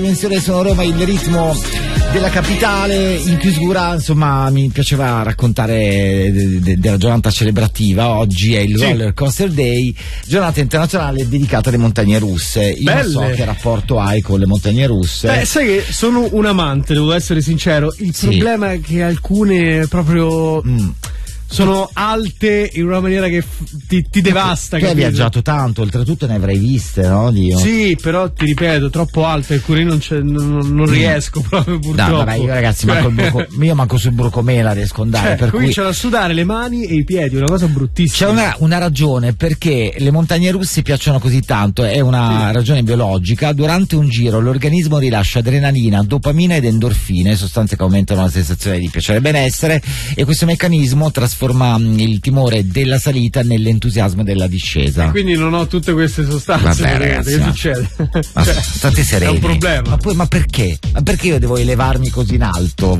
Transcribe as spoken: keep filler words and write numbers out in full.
Dimensione sono Roma, il ritmo della capitale. In chiusura, insomma, mi piaceva raccontare de- de- della giornata celebrativa. Oggi è il sì. Roller Coaster Day, giornata internazionale dedicata alle montagne russe. Io Belle. non so che rapporto hai con le montagne russe. Beh, sai che sono un amante, devo essere sincero. Il sì. problema è che alcune proprio... Mm. sono alte in una maniera che f- ti, ti devasta. Tu hai viaggiato tanto, oltretutto ne avrai viste, no? Dio. Sì, però ti ripeto, troppo alte, alcune non, non, non riesco proprio purtroppo. No, vabbè, io ragazzi, manco il bruco, io manco sul Brucomela riesco ad andare. Cioè, per cominciano cui... a sudare le mani e i piedi, una cosa bruttissima. C'è una, una ragione perché le montagne russe piacciono così tanto, è una sì. ragione biologica. Durante un giro l'organismo rilascia adrenalina, dopamina ed endorfine, sostanze che aumentano la sensazione di piacere e benessere, e questo meccanismo trasforma il timore della salita nell'entusiasmo della discesa. E quindi non ho tutte queste sostanze. Vabbè, ragazzi, che ma... succede? Ma cioè, state sereni. È un problema. Ma poi, ma perché? Ma perché io devo elevarmi così in alto?